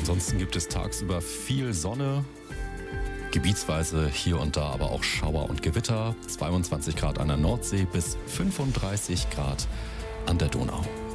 Ansonsten gibt es tagsüber viel Sonne, gebietsweise hier und da aber auch Schauer und Gewitter. 22 Grad an der Nordsee bis 35 Grad an der Donau.